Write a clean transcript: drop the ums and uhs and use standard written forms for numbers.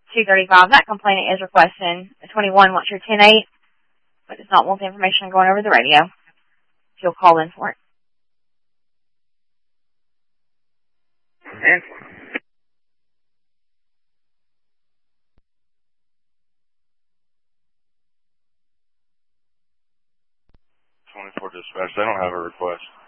235. That complainant is requesting a 21 wants your 10-8, but does not want the information going over the radio. If you'll call in for it. And 24 dispatch, they don't have a request.